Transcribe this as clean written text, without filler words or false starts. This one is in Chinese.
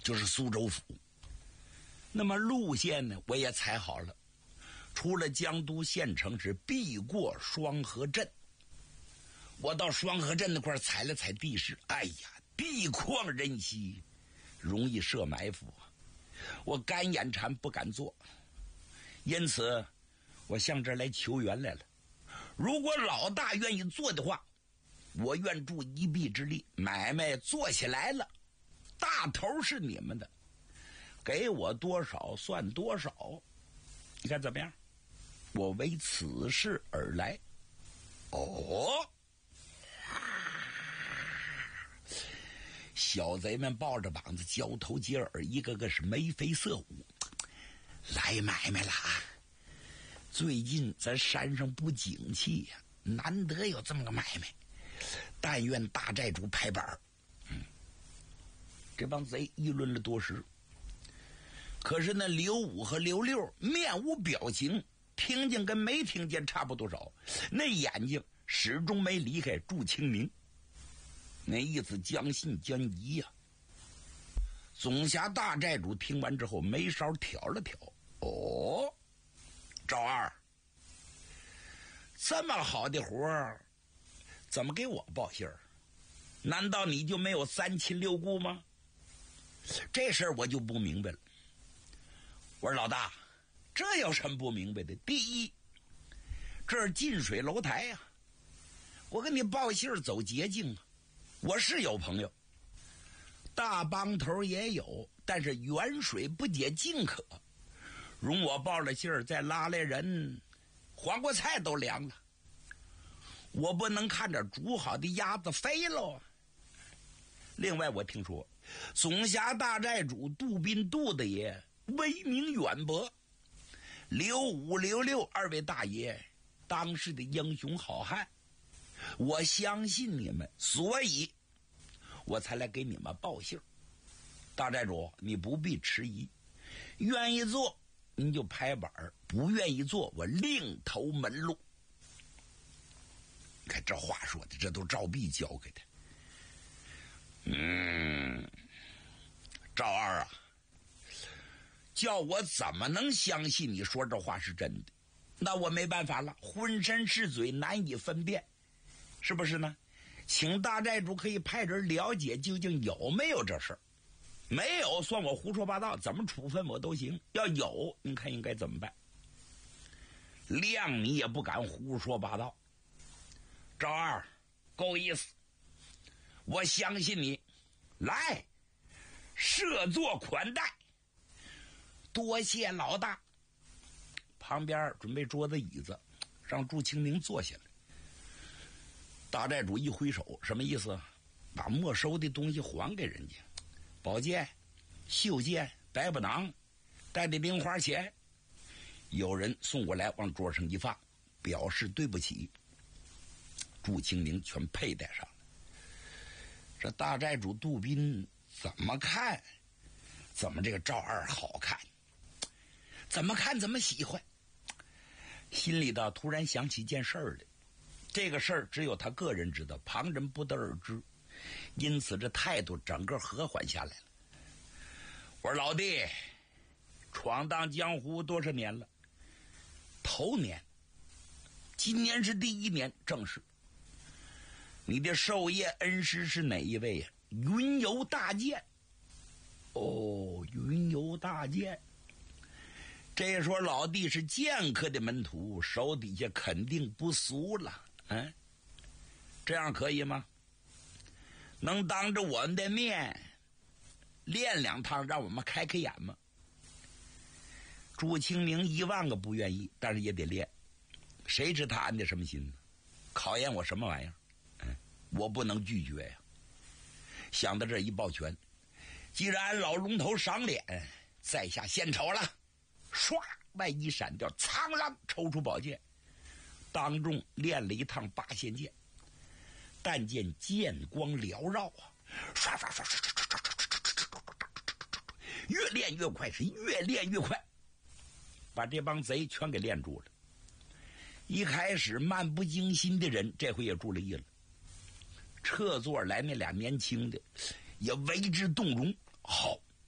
就是苏州府。那么路线呢，我也踩好了，出了江都县城是必过双河镇。我到双河镇那块踩了踩地势，哎呀，地旷人稀，容易设埋伏啊！我干眼馋不敢做，因此我向这儿来求援来了。如果老大愿意做的话，我愿助一臂之力，买卖做起来了，大头是你们的，给我多少算多少，你看怎么样？我为此事而来。哦，小贼们抱着膀子交头接耳，一个个是眉飞色舞。来买卖了啊！最近咱山上不景气呀，难得有这么个买卖，但愿大寨主拍板。这帮贼议论了多时，可是那刘五和刘六面无表情，听见跟没听见差不多少，那眼睛始终没离开祝清明，那意思将信将疑呀。总辖大寨主听完之后，眉梢挑了挑，哦，赵二，这么好的活儿，怎么给我报信儿？难道你就没有三亲六故吗？这事儿我就不明白了。我说老大，这有什么不明白的？第一，这是近水楼台呀，我跟你报信儿走捷径啊。我是有朋友，大帮头也有，但是远水不解近渴。容我报了信儿，再拉来人，黄瓜菜都凉了。我不能看着煮好的鸭子飞喽。另外我听说总辖大寨主杜宾杜大爷威名远播，刘五刘六二位大爷当时的英雄好汉，我相信你们，所以我才来给你们报信。大寨主你不必迟疑，愿意做您就拍板，不愿意做我另投门路。你看这话说的，这都赵弼教给的。赵二啊，叫我怎么能相信你说这话是真的？那我没办法了，浑身是嘴，难以分辨，是不是呢？请大寨主可以派人了解究竟有没有这事儿。没有，算我胡说八道，怎么处分我都行。要有，您看应该怎么办？谅你也不敢胡说八道。赵二，够意思，我相信你。来，设座款待。多谢老大。旁边准备桌子椅子，让祝清明坐下来。大寨主一挥手，什么意思？把没收的东西还给人家。宝剑、袖剑、百宝囊，带的零花钱，有人送过来往桌上一放，表示对不起。祝清明全佩戴上了。这大寨主杜宾怎么看怎么这个赵二好看，怎么看怎么喜欢。心里头突然想起一件事儿来，这个事儿只有他个人知道，旁人不得而知，因此这态度整个和缓下来了。我说老弟，闯荡江湖多少年了，头年，今年是第1年正式。你的授业恩师是哪一位呀？云游大剑。哦，云游大剑，这说老弟是剑客的门徒，手底下肯定不俗了。这样可以吗？能当着我们的面练2趟，让我们开开眼吗？祝清明10000个不愿意，但是也得练。谁知他安的什么心呢？考验我什么玩意儿？我不能拒绝呀。想到这一抱拳，既然老龙头赏脸，在下献丑了。唰，外衣闪掉，苍啷抽出宝剑，当众练了1趟8仙剑。但见剑光缭绕啊，刷刷刷刷刷刷刷刷刷，越练越快，是越练越快，把这帮贼全给练住了。一开始漫不经心的人，这回也注了意了。撤座来那俩年轻的也为之动容。好，